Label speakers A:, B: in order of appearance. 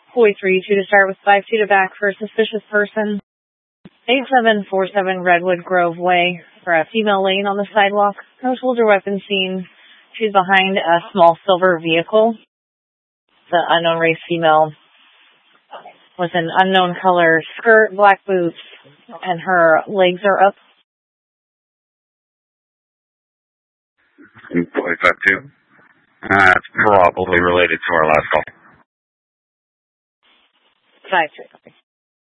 A: 432 to start with 52 to back for a suspicious person. 8747 Redwood Grove Way for a female laying on the sidewalk. No tools or weapons seen. She's behind a small silver vehicle. The unknown race female with an unknown color skirt, black boots, and her legs are up.
B: 452. That's probably related to our last call.
A: 53.